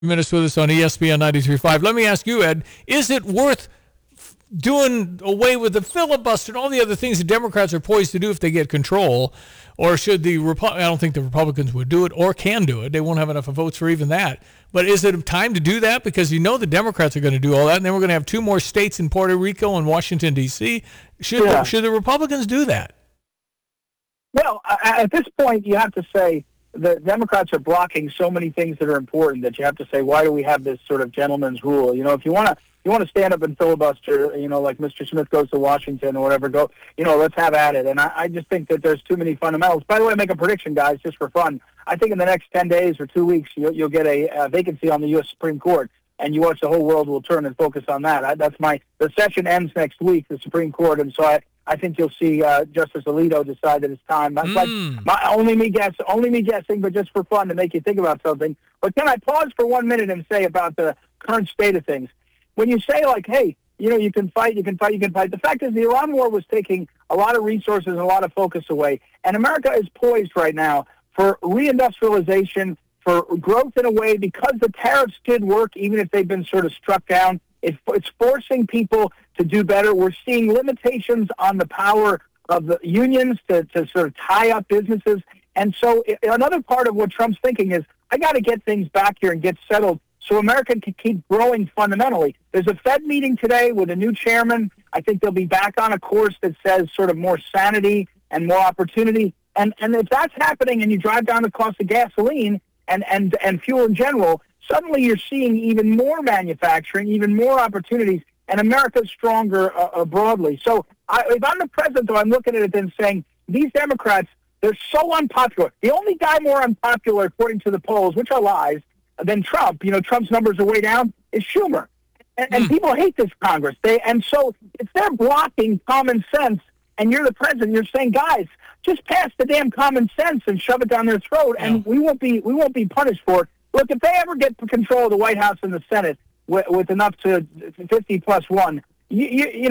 Minutes with us on ESPN 93.5. Let me ask you, Ed, is it worth doing away with the filibuster and all the other things the Democrats are poised to do if they get control? Or should I don't think the Republicans would do it or can do it. They won't have enough votes for even that. But is it time to do that? Because the Democrats are going to do all that, and then we're going to have two more states in Puerto Rico and Washington, D.C. Should the Republicans do that? Well, at this point, you have to say the Democrats are blocking so many things that are important that you have to say, why do we have this sort of gentleman's rule? If you want to stand up and filibuster, like Mr. Smith goes to Washington or whatever, let's have at it. And I just think that there's too many fundamentals. By the way, I make a prediction, guys, just for fun. I think in the next 10 days or 2 weeks, you'll get a vacancy on the U.S. Supreme Court, and you watch the whole world will turn and focus on that. The session ends next week, the Supreme Court, and so I think you'll see Justice Alito decide that it's time. That's only me guessing, but just for fun to make you think about something. But can I pause for 1 minute and say about the current state of things? When you say, hey, you can fight. The fact is the Iran war was taking a lot of resources and a lot of focus away. And America is poised right now for reindustrialization, for growth in a way, because the tariffs did work, even if they've been sort of struck down. It's forcing people to do better. We're seeing limitations on the power of the unions to sort of tie up businesses. And so another part of what Trump's thinking is, I got to get things back here and get settled so America can keep growing fundamentally. There's a Fed meeting today with a new chairman. I think they'll be back on a course that says sort of more sanity and more opportunity. And if that's happening and you drive down the cost of gasoline and fuel in general, suddenly you're seeing even more manufacturing, even more opportunities, and America's stronger broadly. So if I'm the president, though, I'm looking at it and saying, these Democrats, they're so unpopular. The only guy more unpopular, according to the polls, which are lies, than Trump, Trump's numbers are way down, is Schumer. And people hate this Congress. So if they're blocking common sense, and you're the president, you're saying, guys, just pass the damn common sense and shove it down their throat, and we won't be punished for it. Look, if they ever get control of the White House and the Senate with enough to 50 plus 1, they're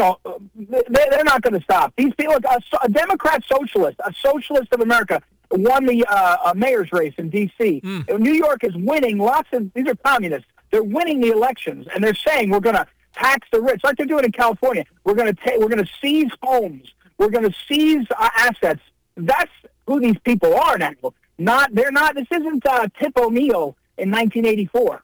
not going to stop. These people, a Democrat socialist, a socialist of America, won the mayor's race in D.C. New York is winning these are communists. They're winning the elections, and they're saying we're going to tax the rich, like they're doing in California. We're going to seize homes. We're going to seize assets. That's who these people are now. This isn't Tip O'Neill in 1984.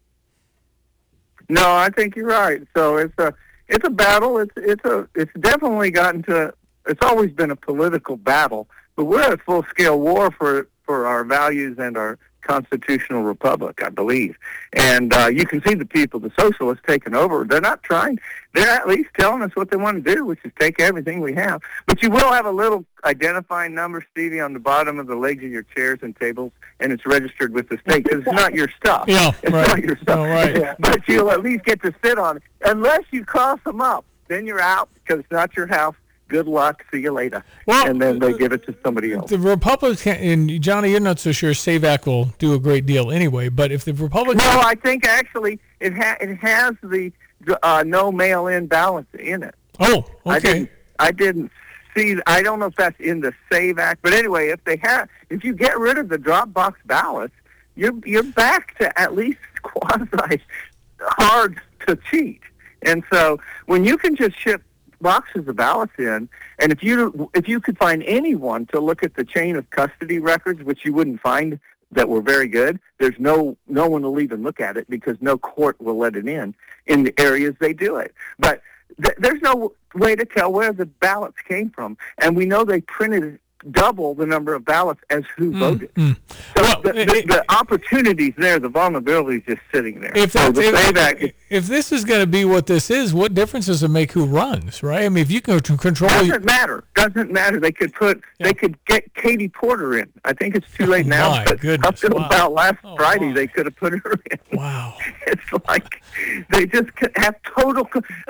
No, I think you're right. So it's a battle. It's definitely it's always been a political battle, but we're at full scale war for our values and our constitutional republic, I believe. And you can see the people, the socialists, taking over. They're not trying. They're at least telling us what they want to do, which is take everything we have. But you will have a little identifying number, Stevie, on the bottom of the legs of your chairs and tables, and it's registered with the state because it's not your stuff. Yeah, it's not your stuff. Oh, right. But you'll at least get to sit on it. Unless you cross them up, then you're out because it's not your house. Good luck. See you later. Well, and then they give it to somebody else. The Republicans, and Johnny, you're not so sure SAVAC will do a great deal anyway, but if the Republicans... No, I think actually it has the no mail-in ballots in it. Oh, okay. I didn't see... I don't know if that's in the SAVAC, but anyway, if you get rid of the drop box ballots, you're back to at least quasi hard to cheat. And so when you can just ship boxes of ballots in, and if you could find anyone to look at the chain of custody records, which you wouldn't find that were very good, there's no one will even look at it because no court will let it in the areas they do it. But there's no way to tell where the ballots came from, and we know they printed double the number of ballots as who voted. So well, the opportunity's there, the vulnerability's just sitting there. If this is going to be what this is, what difference does it make who runs, right? I mean, if you can control... Doesn't matter. They could get Katie Porter in. I think it's too late now, My but goodness. up until about last Friday, they could have put her in. Wow. It's like they just have total...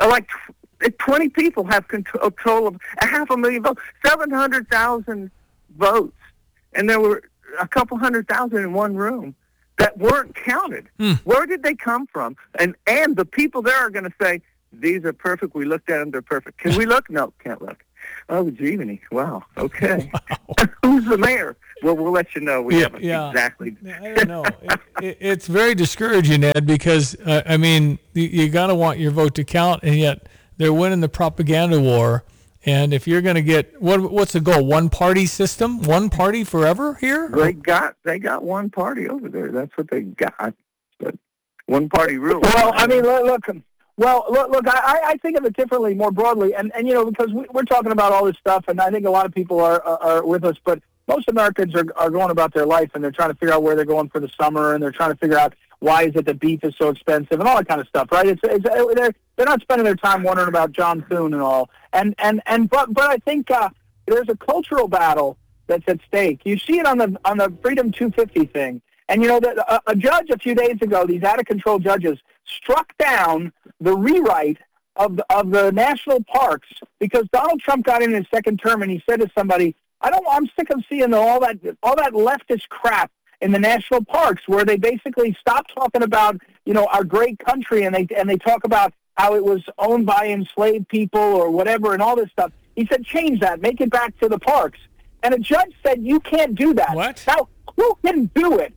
20 people have control of 500,000 votes, 700,000 votes, and there were a couple 100,000 in one room that weren't counted. Where did they come from? And the people there are going to say, these are perfect. We looked at them. They're perfect. Can we look? No, can't look. Oh, Giovanni. Wow. Okay. Wow. Who's the mayor? we'll let you know. We haven't exactly. I don't know. It's very discouraging, Ed, because I mean, you got to want your vote to count, and yet they're winning the propaganda war. And if you're going to get what's the goal? One party system, one party forever here? They got one party over there. That's what they got. But one party rule. Well, I mean, look. I think of it differently, more broadly, and because we're talking about all this stuff, and I think a lot of people are with us, but most Americans are going about their life, and they're trying to figure out where they're going for the summer, and they're trying to figure out why is it that beef is so expensive, and all that kind of stuff, right? They're not spending their time wondering about John Thune and all, but I think there's a cultural battle that's at stake. You see it on the Freedom 250 thing, and that a judge a few days ago, these out of control judges struck down the rewrite of the national parks because Donald Trump got in his second term, and he said to somebody, I'm sick of seeing all that leftist crap in the national parks where they basically stop talking about, our great country, and they talk about how it was owned by enslaved people or whatever and all this stuff. He said, change that, make it back to the parks. And a judge said, you can't do that. What? Now, who can do it?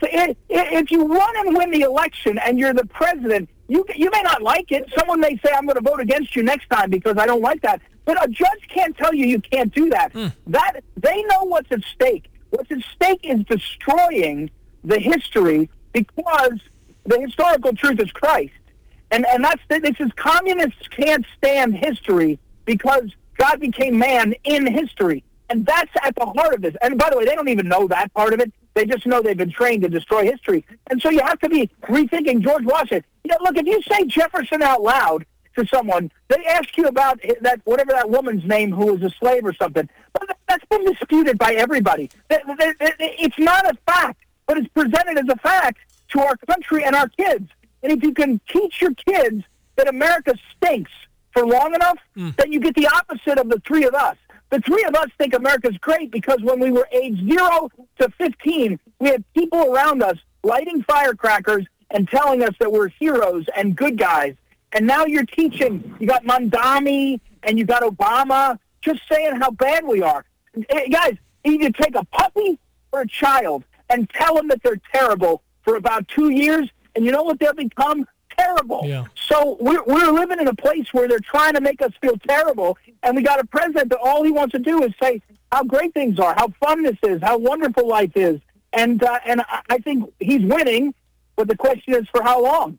If you run and win the election and you're the president, you may not like it. Someone may say, I'm going to vote against you next time because I don't like that. But a judge can't tell you can't do that. That they know what's at stake. What's at stake is destroying the history because the historical truth is Christ. And this is communists can't stand history because God became man in history. And that's at the heart of this. And by the way, they don't even know that part of it. They just know they've been trained to destroy history. And so you have to be rethinking George Washington. Look, if you say Jefferson out loud to someone, they ask you about that, whatever that woman's name who was a slave or something. But that's been disputed by everybody. It's not a fact, but it's presented as a fact to our country and our kids. And if you can teach your kids that America stinks for long enough, then you get the opposite of the three of us. The three of us think America's great because when we were age 0 to 15, we had people around us lighting firecrackers and telling us that we're heroes and good guys. And now you're teaching, you got Mamdani and you got Obama just saying how bad we are. Hey, guys, you take a puppy or a child and tell them that they're terrible for about 2 years, and you know what they'll become? Terrible. Yeah. So we're living in a place where they're trying to make us feel terrible, and we got a president that all he wants to do is say how great things are, how fun this is, how wonderful life is, and I think he's winning, but the question is for how long?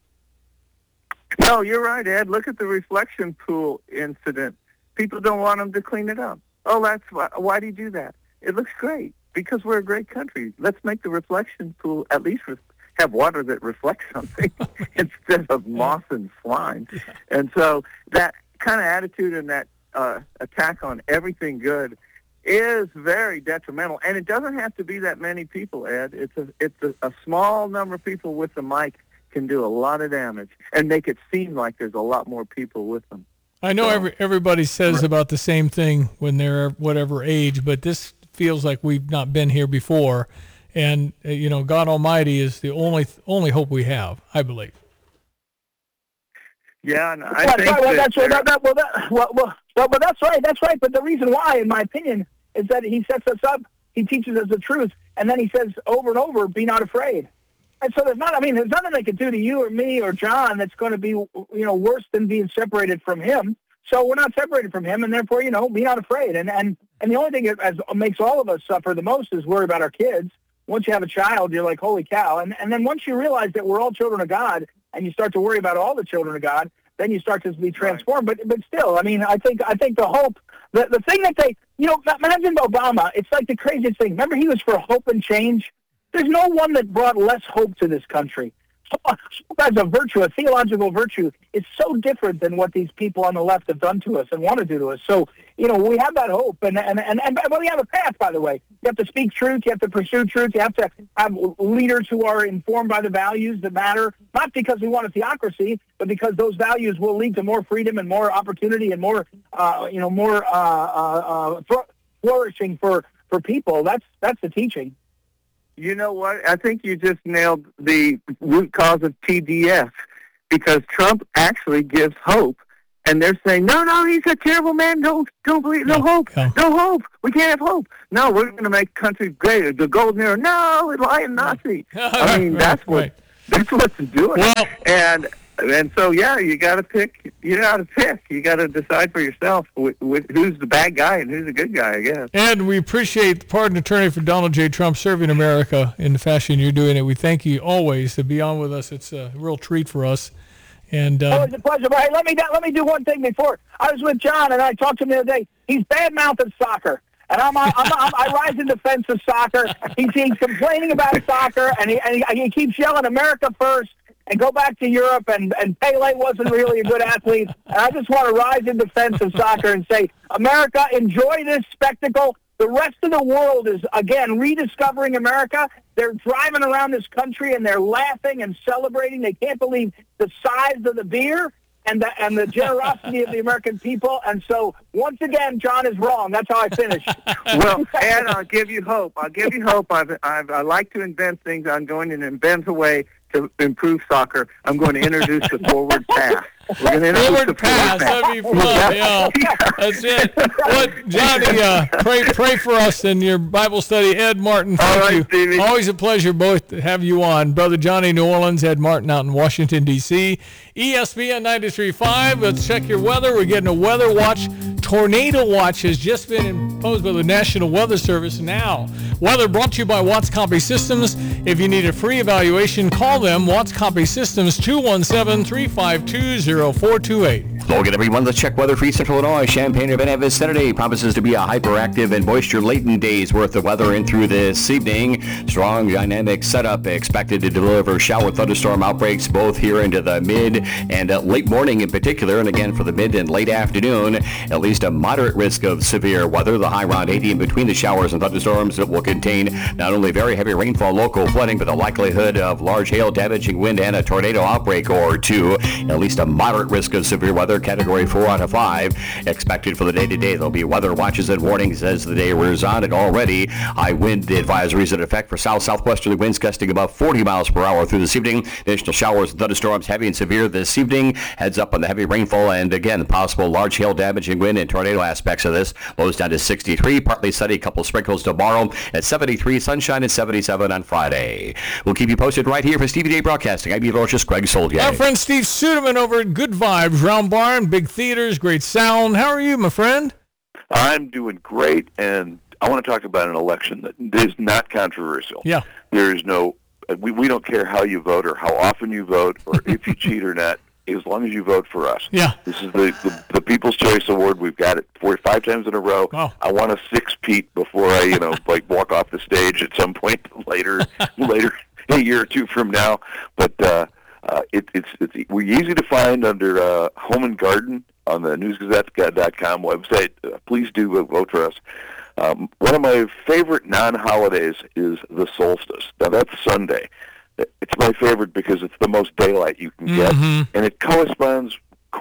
No, you're right, Ed. Look at the reflection pool incident. People don't want him to clean it up. Oh, that's why do you do that? It looks great because we're a great country. Let's make the reflection pool at least have water that reflects something instead of moss and slime. And so that kind of attitude and that attack on everything good is very detrimental. And it doesn't have to be that many people, Ed. It's a small number of people with the mic can do a lot of damage and make it seem like there's a lot more people with them. I know everybody says about the same thing when they're whatever age, but this feels like we've not been here before. And, God Almighty is the only hope we have, I believe. Yeah, and I think that's right. That's right. But the reason why, in my opinion, is that he sets us up, he teaches us the truth, and then he says over and over, be not afraid. And so there's nothing they can do to you or me or John that's going to be, worse than being separated from him. So we're not separated from him, and therefore, be not afraid. And the only thing that makes all of us suffer the most is worry about our kids. Once you have a child, you're like, holy cow. And then once you realize that we're all children of God and you start to worry about all the children of God, then you start to be transformed. Right. But still, I think the hope, the thing that they, imagine Obama, it's like the craziest thing. Remember he was for hope and change? There's no one that brought less hope to this country. Hope as a virtue, a theological virtue, is so different than what these people on the left have done to us and want to do to us. So, we have that hope, and we have a path, by the way. You have to speak truth, you have to pursue truth, you have to have leaders who are informed by the values that matter, not because we want a theocracy, but because those values will lead to more freedom and more opportunity and more, flourishing for people. That's the teaching. You know what? I think you just nailed the root cause of TDF, because Trump actually gives hope and they're saying, no, he's a terrible man. Don't believe. No hope. Yeah. No hope. We can't have hope. No, we're going to make country great. The golden era. No, it's lying Nazi. I mean, that's what's doing. Well, And so, yeah, you got to pick. You got to decide for yourself who's the bad guy and who's the good guy, I guess. Ed, we appreciate the pardon attorney for Donald J. Trump serving America in the fashion you're doing it. We thank you always to be on with us. It's a real treat for us. And it's a pleasure. But hey, let me do one thing before. I was with John, and I talked to him the other day. He's bad-mouthed soccer. And I rise in defense of soccer. He's complaining about soccer, and he keeps yelling America first. And go back to Europe, and Pele wasn't really a good athlete. And I just want to rise in defense of soccer and say, America, enjoy this spectacle. The rest of the world is, again, rediscovering America. They're driving around this country, and they're laughing and celebrating. They can't believe the size of the beer and the generosity of the American people. And so, once again, John is wrong. That's how I finish. Well, Ed, I'll give you hope. I like to invent things. I'm going to invent a way to improve soccer. I'm going to introduce the forward pass. We're going to introduce forward the pass. That'd be fun. Yeah, that's it. What, Johnny? Pray for us in your Bible study. Ed Martin, thank All right, you. Stevie. Always a pleasure both to have you on. Brother Johnny, New Orleans, Ed Martin out in Washington, D.C. ESPN 93.5. Let's check your weather. We're getting a weather watch. Tornado watch has just been imposed by the National Weather Service now. Weather brought to you by Watts Copy Systems. If you need a free evaluation, call them. Watts Copy Systems, 217-352-0428. Hello again, everyone. Let's check weather for East Central Illinois. Champaign-Urbana vicinity promises to be a hyperactive and moisture-laden day's worth of weather in through this evening. Strong dynamic setup expected to deliver shower thunderstorm outbreaks both here into the mid and late morning in particular, and again for the mid and late afternoon. At least a moderate risk of severe weather. The high around 80 in between the showers and thunderstorms that will contain not only very heavy rainfall, local flooding, but the likelihood of large hail, damaging wind, and a tornado outbreak or two. At least a moderate risk of severe weather. Category 4 out of 5 expected for the day today. There'll be weather watches and warnings as the day wears on, and already high wind advisories in effect for southwesterly winds gusting above 40 miles per hour through this evening. Additional showers and thunderstorms heavy and severe this evening. Heads up on the heavy rainfall and again possible large hail, damaging wind and tornado aspects of this. Lows down to 63, partly sunny, couple sprinkles tomorrow at 73, sunshine at 77 on Friday. We'll keep you posted right here for Stevie Day Broadcasting. I'm meteorologist Greg Soldier. Our friend Steve Suderman over at Good Vibes, Round Barn, big theaters, great sound. How are you, my friend? I'm doing great, and I want to talk about an election that is not controversial. Yeah. There is no, we don't care how you vote or how often you vote or if you cheat or not, as long as you vote for us. Yeah. This is the People's Choice Award. We've got it 5 times in a row. Wow. I want a 6-peat before I, like walk off the stage at some point later, a year or two from now. But we're easy to find under Home and Garden on the newsgazette.com website. Please do vote for us. One of my favorite non-holidays is the solstice. Now, that's Sunday. It's my favorite because it's the most daylight you can get, and it coincides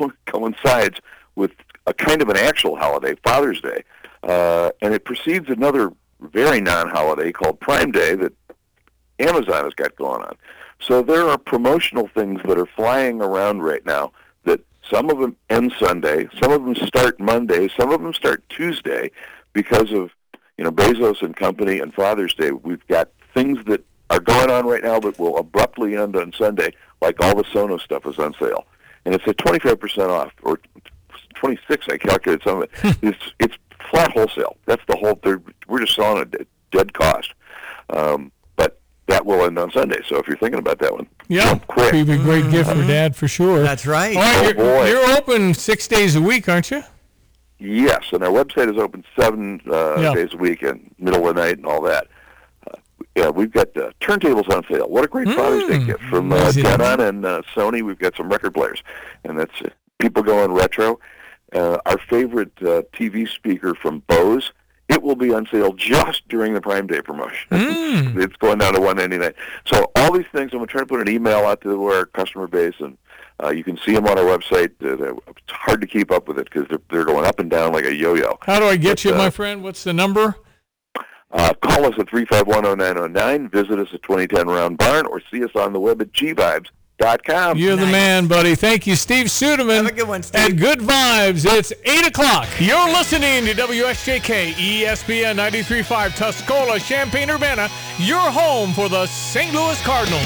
with a kind of an actual holiday, Father's Day, and it precedes another very non-holiday called Prime Day that Amazon has got going on. So there are promotional things that are flying around right now that some of them end Sunday, some of them start Monday, some of them start Tuesday because of, Bezos and company and Father's Day. We've got things that are going on right now that will abruptly end on Sunday, like all the Sonos stuff is on sale. And it's at 25% off, or 26, I calculated some of it. It's flat wholesale. That's the whole, we're just selling it at dead cost. But that will end on Sunday, so if you're thinking about that one, jump quick. It'd be a great gift for Dad, for sure. That's right. All right, boy. you're open 6 days a week, aren't you? Yes, and our website is open 7 days a week and middle of the night and all that. We've got turntables on sale. What a great Father's Day gift from Denon and Sony. We've got some record players, and that's people going retro. Our favorite TV speaker from Bose, it will be on sale just during the Prime Day promotion. It's going down to $199. So all these things, I'm going to try to put an email out to our customer base, and you can see them on our website. It's hard to keep up with it because they're going up and down like a yo-yo. How do I get you, my friend? What's the number? Call us at 351-0909, visit us at 2010 Round Barn, or see us on the web at gvibes.com. Fox.com. You're the man, buddy. Thank you, Steve Suderman. Have a good one, Steve. And Good Vibes. It's 8 o'clock. You're listening to WSJK ESPN 93.5 Tuscola, Champaign-Urbana, your home for the St. Louis Cardinals.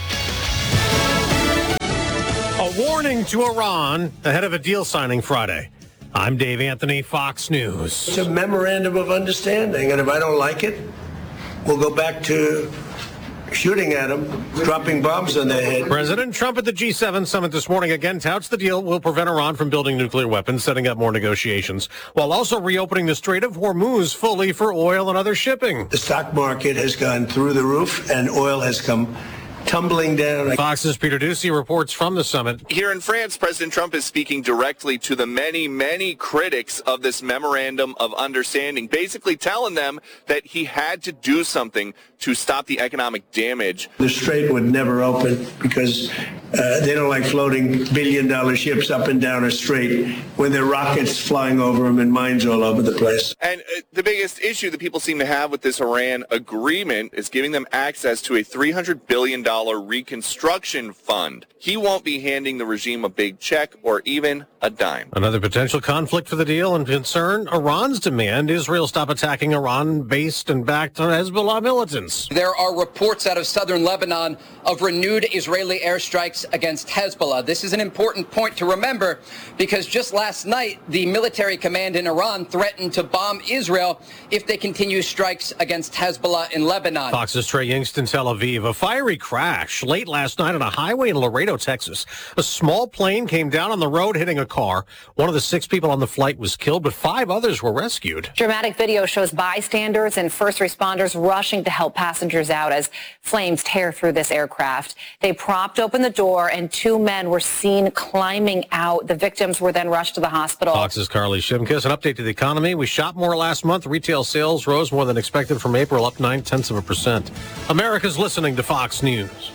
A warning to Iran ahead of a deal signing Friday. I'm Dave Anthony, Fox News. It's a memorandum of understanding, and if I don't like it, we'll go back to shooting at them, dropping bombs on their head. President Trump at the G7 summit this morning again touts the deal will prevent Iran from building nuclear weapons, setting up more negotiations, while also reopening the Strait of Hormuz fully for oil and other shipping. The stock market has gone through the roof, and oil has come tumbling down. Fox's Peter Ducey reports from the summit. Here in France, President Trump is speaking directly to the many, many critics of this memorandum of understanding, basically telling them that he had to do something to stop the economic damage. The strait would never open because they don't like floating billion-dollar ships up and down a strait when there are rockets flying over them and mines all over the place. And the biggest issue that people seem to have with this Iran agreement is giving them access to a $300 billion reconstruction fund. He won't be handing the regime a big check or even a dime. Another potential conflict for the deal and concern, Iran's demand Israel stop attacking Iran-based and backed Hezbollah militants. There are reports out of southern Lebanon of renewed Israeli airstrikes against Hezbollah. This is an important point to remember because just last night, the military command in Iran threatened to bomb Israel if they continue strikes against Hezbollah in Lebanon. Fox's Trey Yingst in Tel Aviv. A fiery crash late last night on a highway in Laredo, Texas. A small plane came down on the road hitting a car. One of the 6 people on the flight was killed, but 5 others were rescued. Dramatic video shows bystanders and first responders rushing to help passengers out as flames tear through this aircraft. They propped open the door and 2 men were seen climbing out. The victims were then rushed to the hospital. Fox's Carly Shimkus. An update to the economy. We shot more last month. Retail sales rose more than expected from April, up 0.9%. America's listening to Fox News.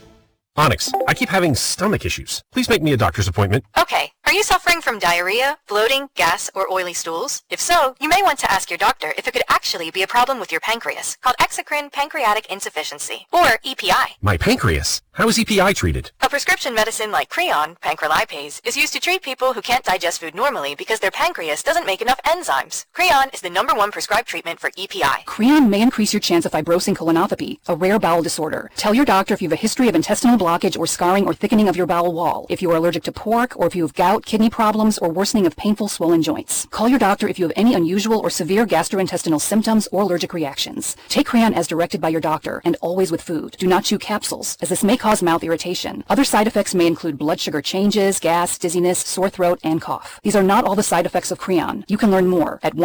Onyx, I keep having stomach issues. Please make me a doctor's appointment. Okay. Are you suffering from diarrhea, bloating, gas, or oily stools? If so, you may want to ask your doctor if it could actually be a problem with your pancreas, called exocrine pancreatic insufficiency, or EPI. My pancreas? How is EPI treated? A prescription medicine like Creon, pancrelipase, is used to treat people who can't digest food normally because their pancreas doesn't make enough enzymes. Creon is the #1 prescribed treatment for EPI. Creon may increase your chance of fibrosing colonopathy, a rare bowel disorder. Tell your doctor if you have a history of intestinal blockage or scarring or thickening of your bowel wall, if you are allergic to pork, or if you have gout, kidney problems, or worsening of painful swollen joints. Call your doctor if you have any unusual or severe gastrointestinal symptoms or allergic reactions. Take Creon as directed by your doctor and always with food. Do not chew capsules, as this may cause mouth irritation. Other side effects may include blood sugar changes, gas, dizziness, sore throat, and cough. These are not all the side effects of Creon. You can learn more at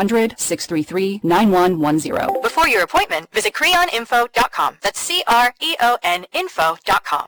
1-800-633-9110. Before your appointment, visit creoninfo.com. That's CREON info.com.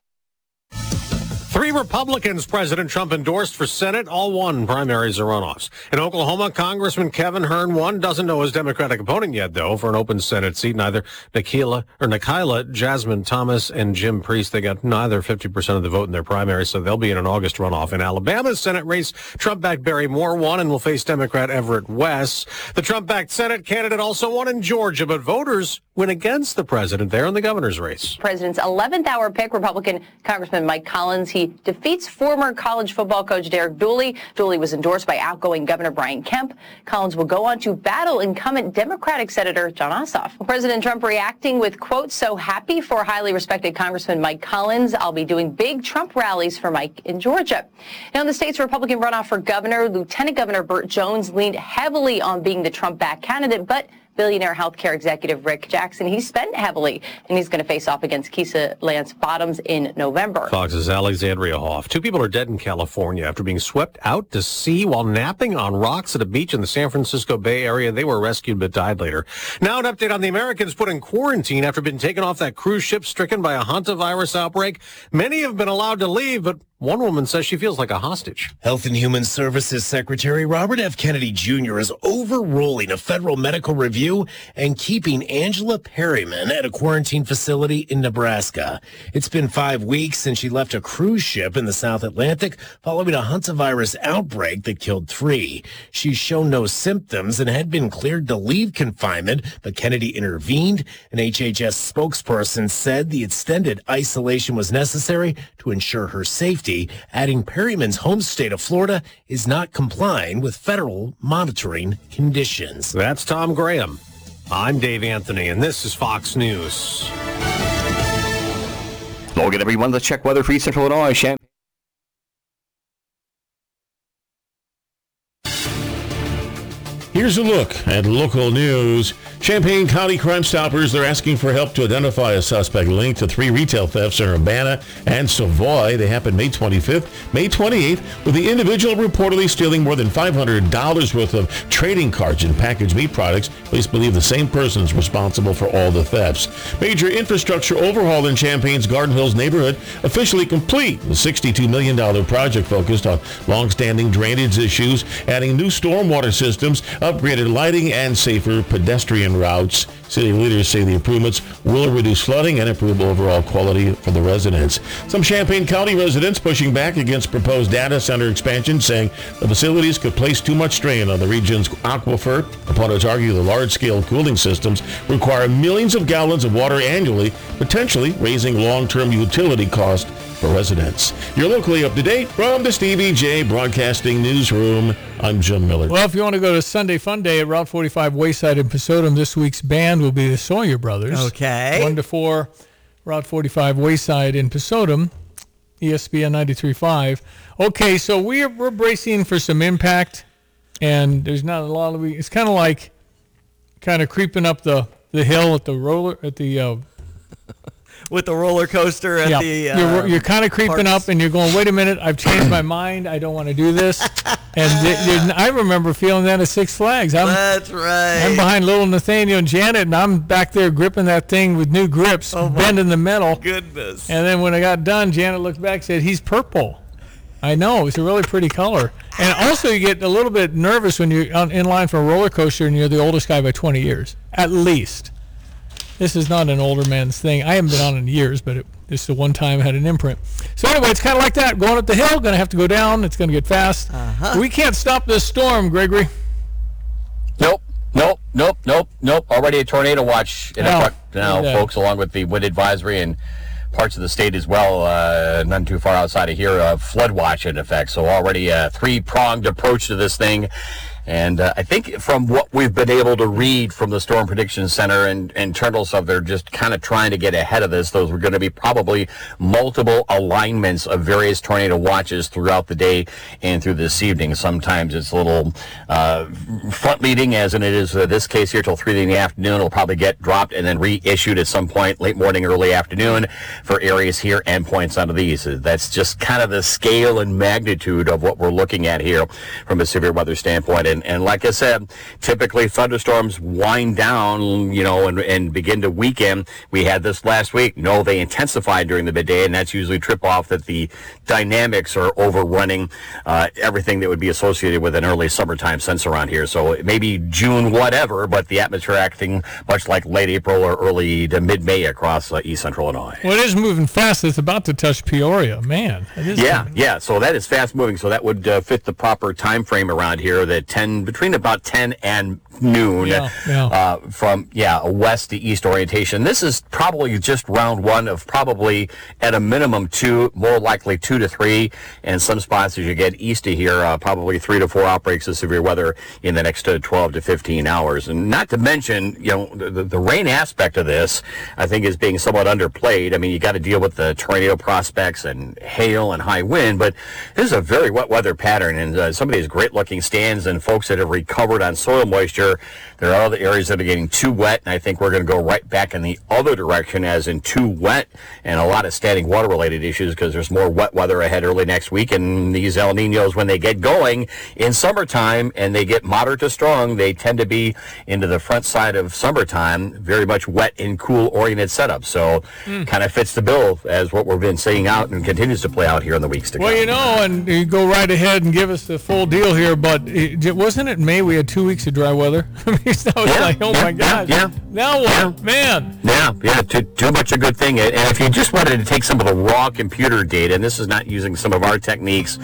3 Republicans President Trump endorsed for Senate, all won primaries or runoffs. In Oklahoma, Congressman Kevin Hern won. Doesn't know his Democratic opponent yet, though, for an open Senate seat. Neither Nikayla, Jasmine Thomas, and Jim Priest, they got neither 50% of the vote in their primary, so they'll be in an August runoff. In Alabama's Senate race, Trump-backed Barry Moore won and will face Democrat Everett West. The Trump-backed Senate candidate also won in Georgia, but voters went against the president there in the governor's race. President's 11th hour pick, Republican Congressman Mike Collins. He defeats former college football coach Derek Dooley. Dooley was endorsed by outgoing Governor Brian Kemp. Collins will go on to battle incumbent Democratic Senator Jon Ossoff. President Trump reacting with, quote, "So happy for highly respected Congressman Mike Collins. I'll be doing big Trump rallies for Mike in Georgia." Now, in the state's Republican runoff for governor, Lieutenant Governor Burt Jones leaned heavily on being the Trump-backed candidate, but billionaire healthcare executive Rick Jackson, he spent heavily, and he's going to face off against Keisha Lance Bottoms in November. Fox's Alexandria Hoff. 2 people are dead in California after being swept out to sea while napping on rocks at a beach in the San Francisco Bay Area. They were rescued but died later. Now an update on the Americans put in quarantine after being taken off that cruise ship stricken by a hantavirus outbreak. Many have been allowed to leave, but One woman says she feels like a hostage. Health and Human Services Secretary Robert F. Kennedy Jr. is overruling a federal medical review and keeping Angela Perryman at a quarantine facility in Nebraska. It's been 5 weeks since she left a cruise ship in the South Atlantic following a hantavirus outbreak that killed 3. She's shown no symptoms and had been cleared to leave confinement, but Kennedy intervened. An HHS spokesperson said the extended isolation was necessary to ensure her safety, adding Perryman's home state of Florida is not complying with federal monitoring conditions. That's Tom Graham. I'm Dave Anthony, and this is Fox News. Hello again, everyone. Let's check weather for East Central Illinois. Here's a look at local news. Champaign County Crime Stoppers, they're asking for help to identify a suspect linked to 3 retail thefts in Urbana and Savoy. They happened May 25th, May 28th, with the individual reportedly stealing more than $500 worth of trading cards and packaged meat products. Police believe the same person is responsible for all the thefts. Major infrastructure overhaul in Champaign's Garden Hills neighborhood officially complete. The $62 million project focused on long-standing drainage issues, adding new stormwater systems, upgraded lighting, and safer pedestrian routes. City leaders say the improvements will reduce flooding and improve overall quality for the residents. Some Champaign County residents pushing back against proposed data center expansion, saying the facilities could place too much strain on the region's aquifer. Opponents argue the large-scale cooling systems require millions of gallons of water annually, potentially raising long-term utility costs for residents. You're locally up to date from the Stevie J Broadcasting Newsroom. I'm Jim Miller. Well, if you want to go to Sunday Fun Day at Route 45 Wayside in Pasodum, this week's band will be the Sawyer Brothers. Okay. 1 to 4, Route 45 Wayside in Pasodum, ESPN 93.5. Okay, so we're bracing for some impact, and there's not a lot of. It's kind of like creeping up the hill at the with the roller coaster at the you're kind of creeping parks. up and you're going, wait a minute, I've changed my mind, I don't want to do this. And I remember feeling that at Six Flags. That's right. I'm behind little Nathaniel and Janet, and I'm back there gripping that thing with new grips, bending the metal. Goodness. And then when I got done, Janet looked back and said, he's purple. I know, it's a really pretty color. And also you get a little bit nervous when you're in line for a roller coaster and you're the oldest guy by 20 years, at least. This is not an older man's thing. I haven't been on in years, but this is the one time I had an imprint. So anyway, it's kind of like that. Going up the hill, going to have to go down. It's going to get fast. We can't stop this storm, Gregory. Nope. Already a tornado watch in effect now, folks, along with the wind advisory and parts of the state as well, none too far outside of here, flood watch in effect. So already a three-pronged approach to this thing. And I think from what we've been able to read from the Storm Prediction Center and internal stuff, they're just kind of trying to get ahead of this. Those were going to be probably multiple alignments of various tornado watches throughout the day and through this evening. Sometimes it's a little front leading, as in it is this case here, till 3 in the afternoon. It'll probably get dropped and then reissued at some point late morning, early afternoon for areas here and points out of these. That's just kind of the scale and magnitude of what we're looking at here from a severe weather standpoint. And like I said, typically thunderstorms wind down, and begin to weaken. We had this last week. No, they intensified during the midday, and that's usually trip off that the dynamics are overrunning everything that would be associated with an early summertime sense around here. So it may be June, whatever, but the atmosphere acting much like late April or early to mid-May across East Central Illinois. Well, it is moving fast. It's about to touch Peoria, man. Yeah. So that is fast moving. So that would fit the proper time frame around here. That between about 10 and noon from west to east orientation. This is probably just round one of probably at a minimum 2, more likely 2 to 3, and some spots as you get east of here, probably 3 to 4 outbreaks of severe weather in the next 12 to 15 hours. And not to mention, the rain aspect of this, I think, is being somewhat underplayed. I mean, you got to deal with the tornado prospects and hail and high wind, but this is a very wet weather pattern, and some of these great looking stands and folks that have recovered on soil moisture here. There are other areas that are getting too wet, and I think we're going to go right back in the other direction, as in too wet, and a lot of standing water-related issues because there's more wet weather ahead early next week. And these El Niños, when they get going in summertime and they get moderate to strong, they tend to be into the front side of summertime, very much wet and cool-oriented setup. So kind of fits the bill as what we've been seeing out and continues to play out here in the weeks to come. Well, you know, and you go right ahead and give us the full deal here, but wasn't it May we had 2 weeks of dry weather? I mean, that was like, oh my gosh. Yeah. Now what? Man. Yeah, too much a good thing. And if you just wanted to take some of the raw computer data, and this is not using some of our techniques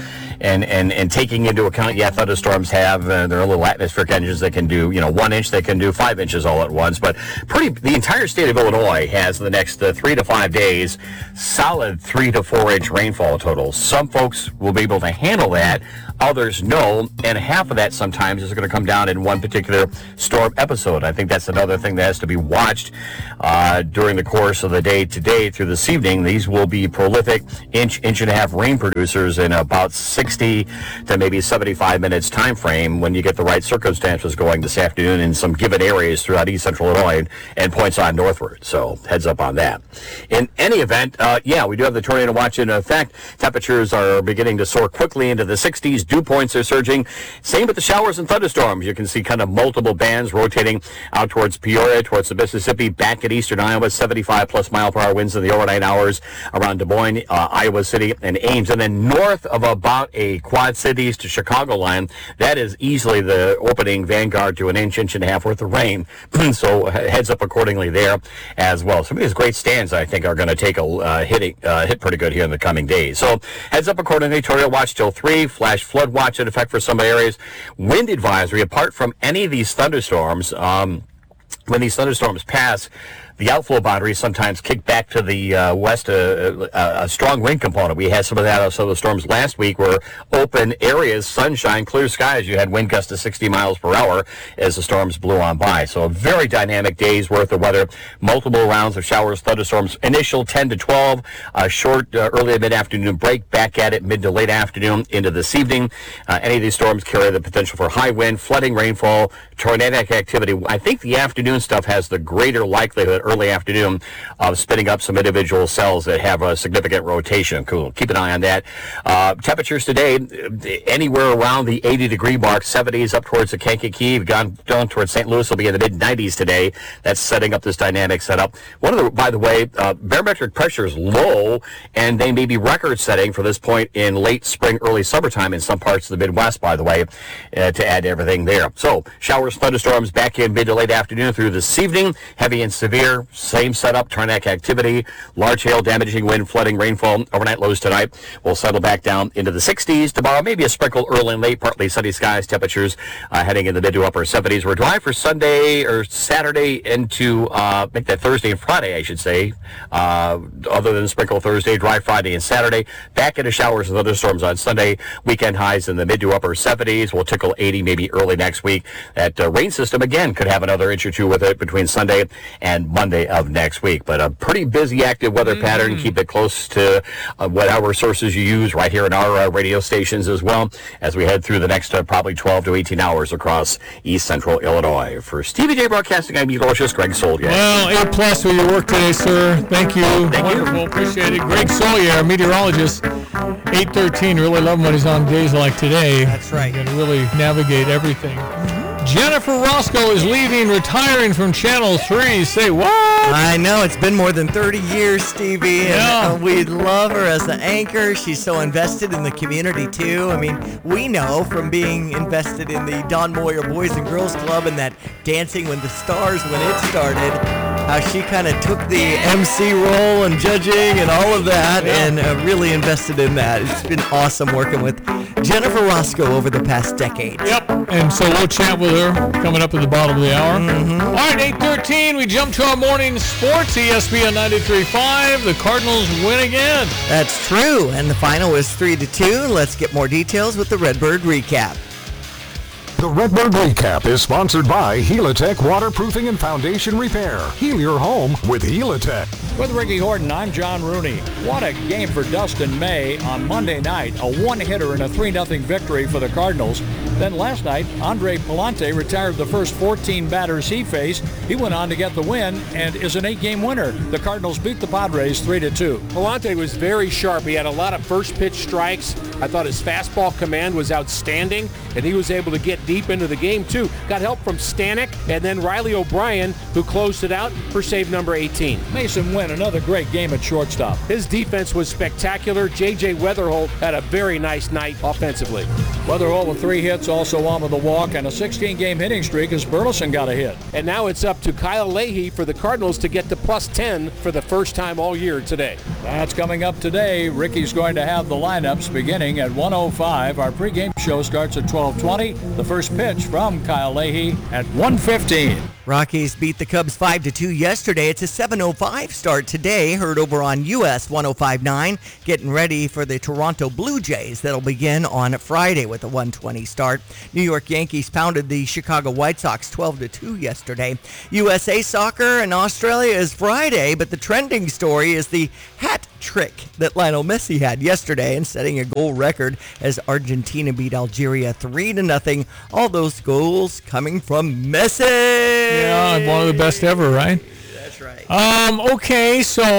and taking into account, thunderstorms have their little atmospheric engines that can do, 1 inch, they can do 5 inches all at once. But the entire state of Illinois has the next 3 to 5 days solid 3 to 4 inch rainfall totals. Some folks will be able to handle that. Others no, and half of that sometimes is going to come down in one particular storm episode. I think that's another thing that has to be watched during the course of the day today through this evening. These will be prolific inch and a half rain producers in about 60 to maybe 75 minutes time frame when you get the right circumstances going this afternoon in some given areas throughout east central Illinois and points on northward. So heads up on that. In any event, we do have the tornado watch in effect. Temperatures are beginning to soar quickly into the 60s. Dew points are surging. Same with the showers and thunderstorms. You can see kind of multiple bands rotating out towards Peoria, towards the Mississippi, back at eastern Iowa, 75-plus mile-per-hour winds in the overnight hours around Des Moines, Iowa City, and Ames. And then north of about a Quad Cities to Chicago line, that is easily the opening vanguard to an inch and a half worth of rain. So heads up accordingly there as well. Some of these great stands, I think, are going to take a hit pretty good here in the coming days. So heads up accordingly. Tornado watch till 3, flash flood watch in effect for some areas. Wind advisory, apart from any of these thunderstorms, when these thunderstorms pass, the outflow boundaries sometimes kick back to the west, a strong wind component. We had some of that on some of the storms last week where open areas, sunshine, clear skies, you had wind gusts to 60 miles per hour as the storms blew on by. So a very dynamic day's worth of weather, multiple rounds of showers, thunderstorms, initial 10 to 12, a short early to mid-afternoon break, back at it mid to late afternoon into this evening. Any of these storms carry the potential for high wind, flooding, rainfall, tornadic activity. I think the afternoon stuff has the greater likelihood early afternoon of spinning up some individual cells that have a significant rotation. Cool. Keep an eye on that. Temperatures today, anywhere around the 80-degree mark, 70s up towards the Kankakee. Gone down towards St. Louis will be in the mid-90s today. That's setting up this dynamic setup. By the way, barometric pressure is low, and they may be record-setting for this point in late spring, early summertime in some parts of the Midwest, by the way, to add everything there. So, showers, thunderstorms back in mid to late afternoon through this evening. Heavy and severe, same setup, tornadic activity, large hail, damaging wind, flooding, rainfall. Overnight lows tonight will settle back down into the 60s. Tomorrow, maybe a sprinkle early and late, partly sunny skies, temperatures heading in the mid to upper 70s. We're dry for Sunday or Saturday into, make that Thursday and Friday, I should say. Other than sprinkle Thursday, dry Friday and Saturday. Back into showers and thunderstorms on Sunday. Weekend highs in the mid to upper 70s. We'll tickle 80 maybe early next week. That rain system, again, could have another inch or two with it between Sunday and Monday of next week. But a pretty busy, active weather pattern. Keep it close to whatever sources you use right here in our radio stations as well as we head through the next probably 12 to 18 hours across east central Illinois. For Stevie J Broadcasting, I'm meteorologist Greg Solier. Well, A+ for your work today, sir. Thank you. Wonderful. Appreciate it. Greg Solier, meteorologist. 8:13. Really love him when he's on days like today. That's right. You can really navigate everything. Jennifer Roscoe is leaving, retiring from Channel 3. Say what? I know. It's been more than 30 years, Stevie. And we love her as the anchor. She's so invested in the community, too. I mean, we know from being invested in the Don Moyer Boys and Girls Club and that Dancing with the Stars when it started, how she kind of took the MC role and judging and all of that and really invested in that. It's been awesome working with Jennifer Roscoe over the past decade. Yep. And so we'll chat with her coming up at the bottom of the hour. All right, 8:13, we jump to our morning sports, ESPN 93.5. The Cardinals win again. That's true, and the final was 3-2. Let's get more details with the Redbird recap. The Redbird Recap is sponsored by Helitech Waterproofing and Foundation Repair. Heal your home with Helitech. With Ricky Horton, I'm John Rooney. What a game for Dustin May on Monday night. A one-hitter and a 3-0 victory for the Cardinals. Then last night, Andre Palante retired the first 14 batters he faced. He went on to get the win and is an 8-game winner. The Cardinals beat the Padres 3-2. Palante was very sharp. He had a lot of first pitch strikes. I thought his fastball command was outstanding, and he was able to get deep into the game too. Got help from Stanek and then Riley O'Brien, who closed it out for save number 18. Mason Wynn, another great game at shortstop. His defense was spectacular. J.J. Weatherholt had a very nice night offensively. Weatherholt with 3 hits, also on with a walk, and a 16-game hitting streak as Burleson got a hit. And now it's up to Kyle Leahy for the Cardinals to get to +10 for the first time all year today. That's coming up today. Ricky's going to have the lineups beginning at 1:05. Our pregame show starts at 12:20. The first pitch from Kyle Leahy at 1:15. Rockies beat the Cubs 5-2 yesterday. It's a 7:05 start today, heard over on US 105.9. Getting ready for the Toronto Blue Jays. That'll begin on Friday with a 1:20 start. New York Yankees pounded the Chicago White Sox 12-2 yesterday. USA Soccer in Australia is Friday, but the trending story is the hat trick that Lionel Messi had yesterday and setting a goal record as Argentina beat Algeria 3-0. All those goals coming from Messi. Yeah, one of the best ever, right? That's right. Okay,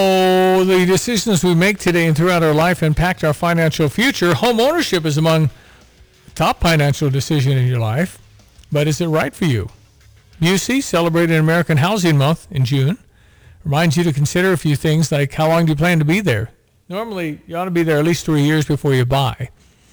so the decisions we make today and throughout our life impact our financial future. Home ownership is among the top financial decision in your life, but is it right for you? Busey celebrated American Housing Month in June. Reminds you to consider a few things like how long do you plan to be there? Normally, you ought to be there at least 3 years before you buy.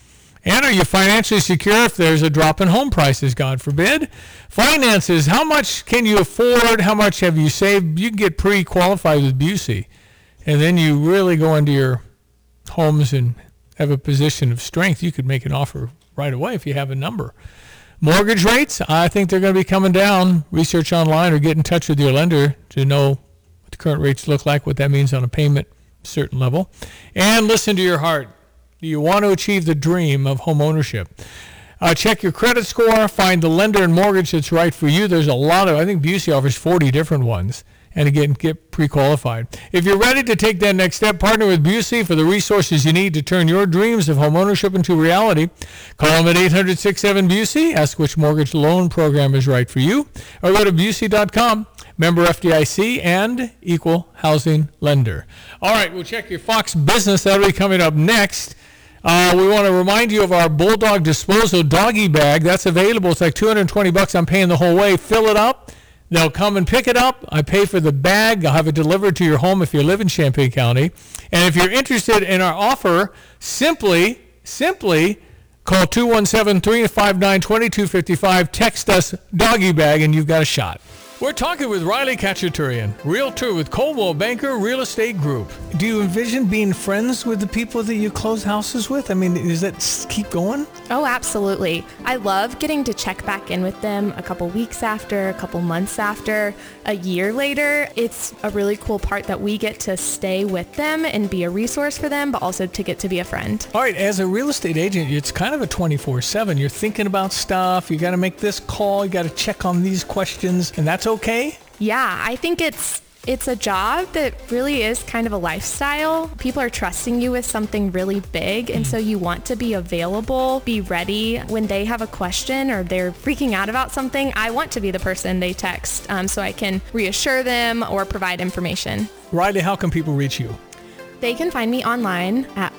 And are you financially secure if there's a drop in home prices, God forbid? Finances, how much can you afford? How much have you saved? You can get pre-qualified with Busey. And then you really go into your homes and have a position of strength. You could make an offer right away if you have a number. Mortgage rates, I think they're going to be coming down. Research online or get in touch with your lender to know what the current rates look like, what that means on a payment, certain level. And listen to your heart. Do you want to achieve the dream of home ownership? Check your credit score, find the lender and mortgage that's right for you. There's a lot of, I think Busey offers 40 different ones. And again, get pre-qualified. If you're ready to take that next step, partner with Busey for the resources you need to turn your dreams of home ownership into reality. Call them at 800-67-BUSEY. Ask which mortgage loan program is right for you. Or go to Busey.com. Member FDIC and equal housing lender. All right, we'll check your Fox Business. That'll be coming up next. We want to remind you of our Bulldog Disposal doggy bag. That's available. It's like $220. I'm paying the whole way. Fill it up. They'll come and pick it up. I pay for the bag. I'll have it delivered to your home if you live in Champaign County. And if you're interested in our offer, simply call 217-359-2255. Text us doggy bag and you've got a shot. We're talking with Riley Khachaturian, realtor with Coldwell Banker Real Estate Group. Do you envision being friends with the people that you close houses with? I mean, does that keep going? Oh, absolutely. I love getting to check back in with them a couple weeks after, a couple months after, a year later. It's a really cool part that we get to stay with them and be a resource for them, but also to get to be a friend. All right, as a real estate agent, it's kind of a 24/7. You're thinking about stuff. You got to make this call. You got to check on these questions, and that's okay? Yeah, I think it's a job that really is kind of a lifestyle. People are trusting you with something really big, and so you want to be available, be ready when they have a question or they're freaking out about something. I want to be the person they text so I can reassure them or provide information. Riley, how can people reach you? They can find me online at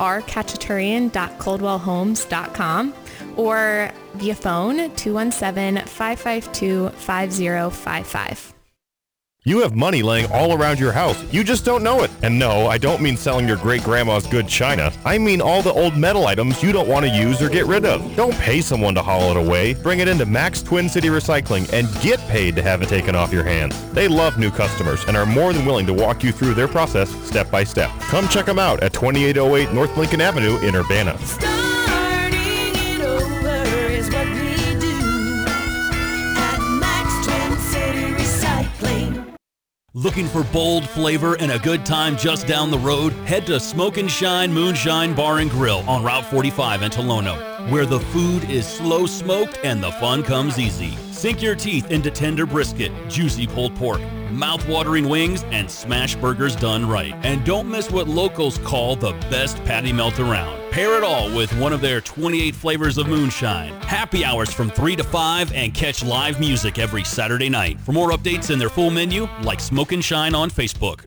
rkhachaturian.coldwellhomes.com or via phone 217-552-5055. You have money laying all around your house. You just don't know it. And no, I don't mean selling your great-grandma's good china. I mean all the old metal items you don't want to use or get rid of. Don't pay someone to haul it away. Bring it into Max Twin City Recycling and get paid to have it taken off your hands. They love new customers and are more than willing to walk you through their process step by step. Come check them out at 2808 North Lincoln Avenue in Urbana. Looking for bold flavor and a good time just down the road? Head to Smoke and Shine Moonshine Bar and Grill on Route 45 in Tolono, where the food is slow smoked and the fun comes easy. Sink your teeth into tender brisket, juicy pulled pork, mouth-watering wings, and smash burgers done right. And don't miss what locals call the best patty melt around. Pair it all with one of their 28 flavors of moonshine. Happy hours from 3 to 5 and catch live music every Saturday night. For more updates and their full menu, like Smoke and Shine on Facebook.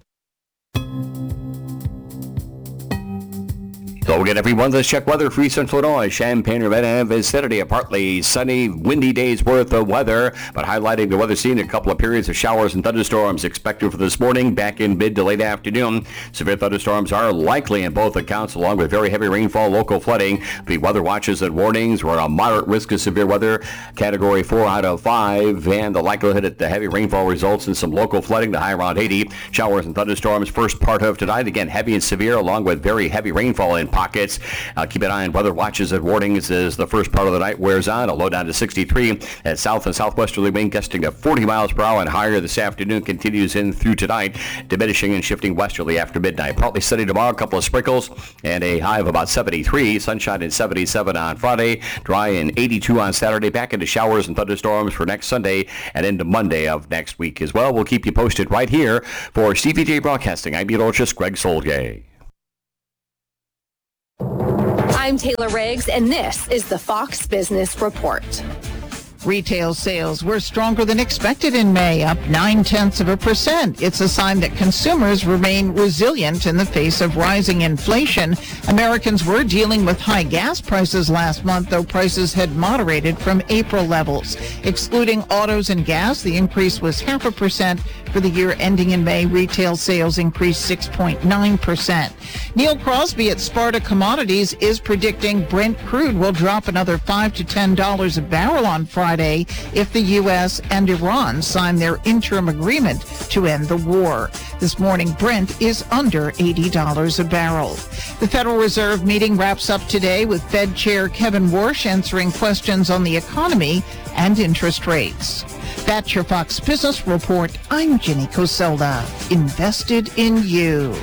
Go again, everyone. Let's check weather for East Central Illinois. Champaign-Urbana Vicinity, a partly sunny, windy day's worth of weather, but highlighting the weather scene, a couple of periods of showers and thunderstorms expected for this morning, back in mid to late afternoon. Severe thunderstorms are likely in both accounts, along with very heavy rainfall, local flooding. The weather watches and warnings were a moderate risk of severe weather, category 4 out of 5, and the likelihood that the heavy rainfall results in some local flooding, the high around 80. Showers and thunderstorms first part of tonight, again heavy and severe, along with very heavy rainfall in pockets. Keep an eye on weather watches and warnings as the first part of the night wears on. A low down to 63 at south and southwesterly wind gusting to 40 miles per hour and higher this afternoon, continues in through tonight, diminishing and shifting westerly after midnight. Partly sunny tomorrow, a couple of sprinkles, and a high of about 73. Sunshine in 77 on Friday, dry and 82 on Saturday. Back into showers and thunderstorms for next Sunday and into Monday of next week as well. We'll keep you posted right here for CVJ Broadcasting. I'm meteorologist Greg Solgay. I'm Taylor Riggs, and this is the Fox Business Report. Retail sales were stronger than expected in May, up 0.9%. It's a sign that consumers remain resilient in the face of rising inflation. Americans were dealing with high gas prices last month, though prices had moderated from April levels. Excluding autos and gas, the increase was 0.5%. For the year ending in May, retail sales increased 6.9%. Neil Crosby at Sparta Commodities is predicting Brent crude will drop another $5 to $10 a barrel on Friday if the U.S. and Iran sign their interim agreement to end the war. This morning, Brent is under $80 a barrel. The Federal Reserve meeting wraps up today with Fed Chair Kevin Warsh answering questions on the economy and interest rates. That's your Fox Business Report. I'm Jenny Coselda. Invested in you.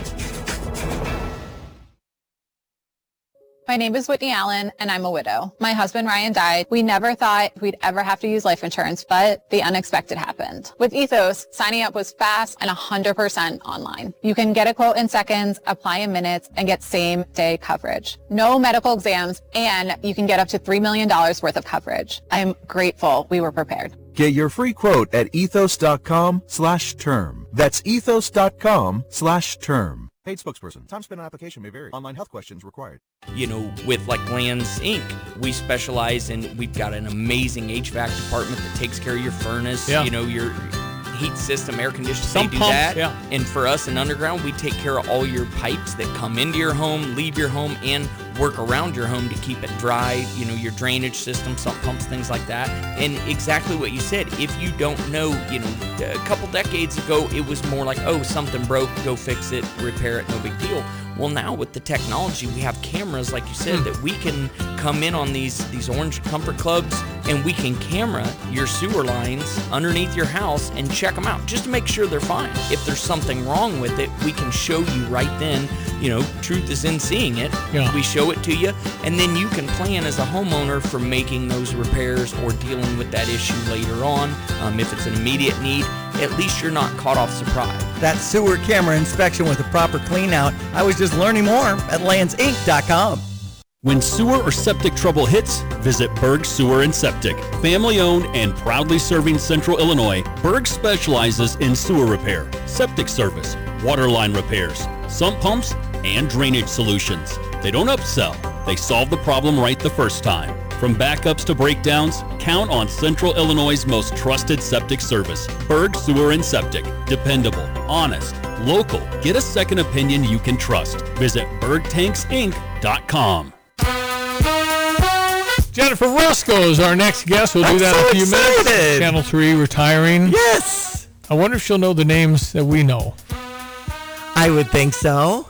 My name is Whitney Allen, and I'm a widow. My husband, Ryan, died. We never thought we'd ever have to use life insurance, but the unexpected happened. With Ethos, signing up was fast and 100% online. You can get a quote in seconds, apply in minutes, and get same-day coverage. No medical exams, and you can get up to $3 million worth of coverage. I'm grateful we were prepared. Get your free quote at ethos.com/term. That's ethos.com/term. Paid spokesperson. Time spent on application may vary. Online health questions required. You know, with like Lands Inc., we specialize in, we've got an amazing HVAC department that takes care of your furnace, you know, your heat system, air conditioning, they do that. And for us in Underground, we take care of all your pipes that come into your home, leave your home, and work around your home to keep it dry, you know, your drainage system, sump pumps, things like that. And exactly what you said, if you don't know, you know, a couple decades ago, it was more like, oh, something broke, go fix it, repair it, no big deal. Well, now with the technology, we have cameras, like you said, that we can come in on these orange comfort clubs, and we can camera your sewer lines underneath your house and check them out just to make sure they're fine. If there's something wrong with it, we can show you right then. You know, truth is in seeing it. We show it to you, and then you can plan as a homeowner for making those repairs or dealing with that issue later on. If it's an immediate need, at least you're not caught off surprise. That sewer camera inspection with a proper clean out. I was just learning more at landsinc.com. When sewer or septic trouble hits, visit Berg Sewer and Septic. Family owned and proudly serving Central Illinois, Berg specializes in sewer repair, septic service, water line repairs, sump pumps, and drainage solutions. They don't upsell, they solve the problem right the first time. From backups to breakdowns, count on Central Illinois' most trusted septic service. Berg Sewer and Septic. Dependable, honest, local. Get a second opinion you can trust. Visit bergtanksinc.com. Jennifer Roscoe is our next guest. We'll do that in a few minutes. Channel 3 retiring. Yes. I wonder if she'll know the names that we know. I would think so.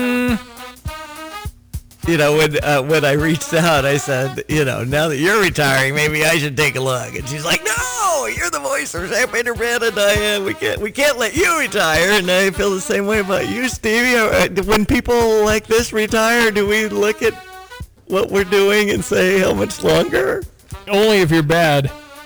You know, when I reached out, I said, you know, now that you're retiring, maybe I should take a look. And she's like, no! no, you're the voice of Champaign-Urbana, Diane. We can't let you retire. And I feel the same way about you, Stevie. When people like this retire, do we look at what we're doing and say, how much longer? Only if you're bad.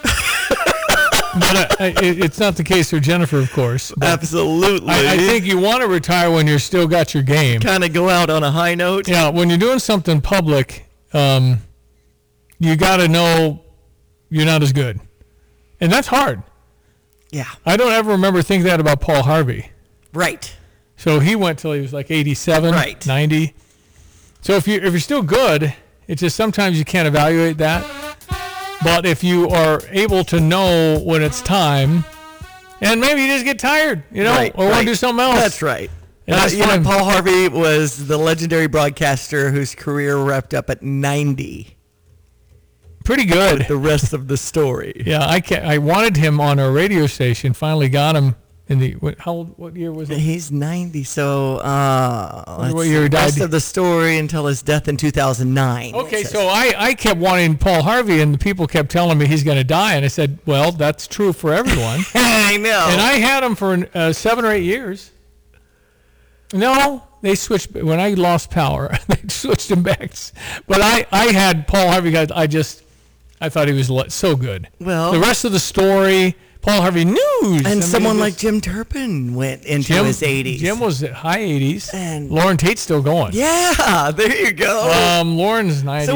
But it's not the case for Jennifer, of course. Absolutely. I think you want to retire when you're still got your game. Kind of go out on a high note. Yeah, when you're doing something public, you got to know you're not as good. And that's hard. Yeah. I don't ever remember thinking that about Paul Harvey. Right. So he went till he was like 87, right. 90. So if you're still good, it's just sometimes you can't evaluate that. But if you are able to know when it's time, and maybe you just get tired, or want to do something else. That's right. Paul Harvey was the legendary broadcaster whose career wrapped up at 90. Pretty good. With the rest of the story. Yeah, I wanted him on our radio station. Finally got him in the what year was it? He's 90. So what year he died? Rest of the story until his death in 2009. Okay, so I kept wanting Paul Harvey, and the people kept telling me he's going to die, and I said, well, that's true for everyone. I know. And I had him for 7 or 8 years. No, they switched when I lost power. They switched him back. But I had Paul Harvey. I thought he was so good. Well, the rest of the story. Paul Harvey News. And someone like Jim Turpin went into his 80s. Jim was at high 80s. And Lauren Tate's still going. Yeah, there you go. Lauren's 90.